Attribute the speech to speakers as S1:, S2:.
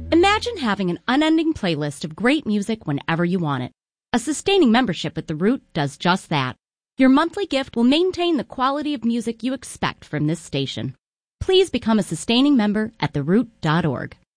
S1: Imagine having an unending playlist of great music whenever you want it. A sustaining membership at The Root does just that. Your monthly gift will maintain the quality of music you expect from this station. Please become a sustaining member at theroot.org.